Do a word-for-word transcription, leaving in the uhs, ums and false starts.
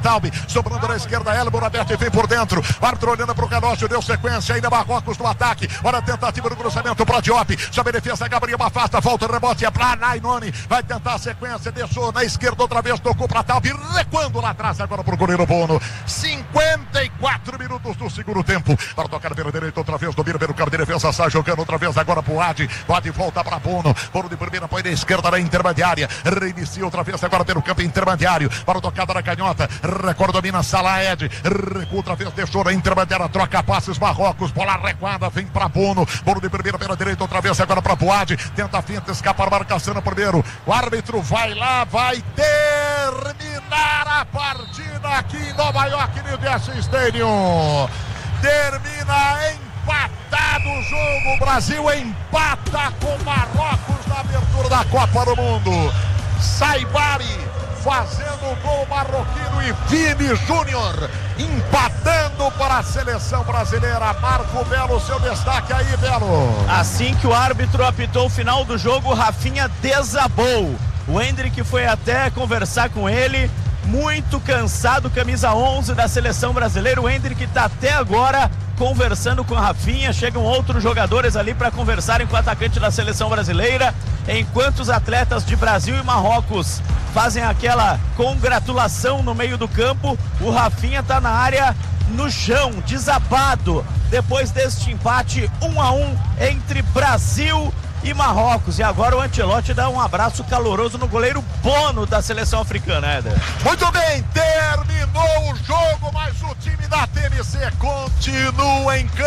Talbi, sobrando na esquerda, Elmo, Roberto vem por dentro, árbitro olhando pro Canocho, deu sequência, ainda Marrocos no ataque, olha a tentativa do cruzamento para Diop, sob a defesa, Gabriel afasta, volta o rebote, é pra Nainoni, vai tentar a sequência, deixou na esquerda outra vez, tocou pra Talbi, recuando lá atrás agora pro goleiro Bono, cinquenta e quatro minutos do segundo tempo, para tocar pela direita outra vez, domina pelo campo de defesa, sai jogando outra vez agora pro Adi, Adi volta pra Bono, Bono de primeira, põe na esquerda na intermediária, reinicia outra vez agora pelo campo intermediário, para a tocada na canhota, recorda, domina Salaed, recua outra vez, deixou na intermediária, troca passes, Marrocos, bola recuada, vem pra Bono, Bono de primeira pela direita, outra vez agora pra Puad, tenta a finta, escapa a marcação no primeiro, o árbitro vai lá, vai terminar a partida aqui em Nova York, New Jersey Stadium, termina empatado o jogo, o Brasil empata com Marrocos na abertura da Copa do Mundo, Saibari fazendo o gol marroquino e Vini Júnior empatando para a seleção brasileira. Marco Belo, seu destaque aí, Belo. Assim que o árbitro apitou o final do jogo, Rafinha desabou. O Endrick foi até conversar com ele, muito cansado, camisa onze da seleção brasileira. O Endrick está até agora conversando com a Rafinha, chegam outros jogadores ali para conversarem com o atacante da seleção brasileira, enquanto os atletas de Brasil e Marrocos fazem aquela congratulação no meio do campo. O Rafinha está na área, no chão, desabado, depois deste empate um a um entre Brasil e Marrocos. E agora o Ancelotti dá um abraço caloroso no goleiro Bono da seleção africana, Éder. Muito bem, terminou o jogo, mas o time da T M C continua em campo.